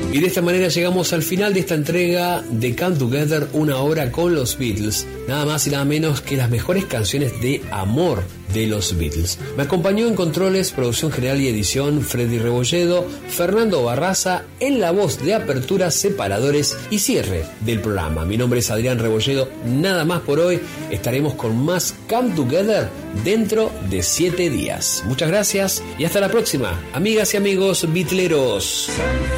Y de esta manera llegamos al final de esta entrega de Come Together, una hora con los Beatles. Nada más y nada menos que las mejores canciones de amor de los Beatles. Me acompañó en controles, producción general y edición Freddy Rebolledo, Fernando Barraza en la voz de apertura, separadores y cierre del programa. Mi nombre es Adrián Rebolledo. Nada más por hoy. Estaremos con más Come Together dentro de 7 días. Muchas gracias y hasta la próxima, amigas y amigos Beatleros.